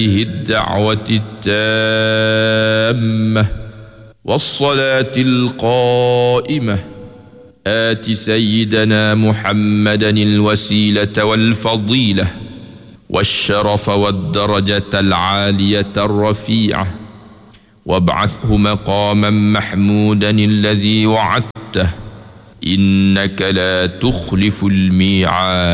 الدعوة التامة والصلاة القائمة آت سيدنا محمدا الوسيلة والفضيلة والشرف والدرجة العالية الرفيعة وابعثه مقاما محمودا الذي وعدته إنك لا تخلف الميعاد.